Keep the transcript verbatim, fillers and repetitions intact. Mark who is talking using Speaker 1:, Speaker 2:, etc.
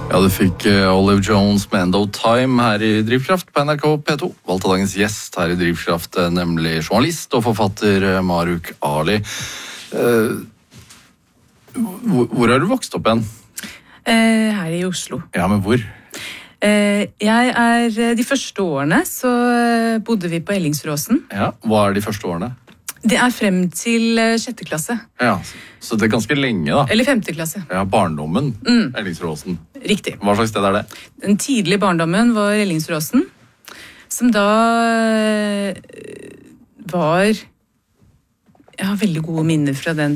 Speaker 1: Ja, du fikk Olive Jones med End of Time her i Drivkraft på N R K P to. Valgte dagens gjest her i Drivkraft, nemlig journalist og forfatter Maruk Ali. Hvor har du vokst opp igjen?
Speaker 2: Her i Oslo.
Speaker 1: Ja, men hvor?
Speaker 2: Jeg er, de første årene så bodde vi på Ellingsråsen.
Speaker 1: Ja, hva er de første årene?
Speaker 2: Det er frem til sjette klasse.
Speaker 1: Ja, så det er ganske lenge da.
Speaker 2: Eller femte klasse.
Speaker 1: Ja, barndommen,
Speaker 2: mm.
Speaker 1: Ellingsråsen.
Speaker 2: Riktig.
Speaker 1: Hva slags sted er det?
Speaker 2: Den tidlige barndommen var Ellingsråsen, som da var... Jeg har veldig gode minner fra den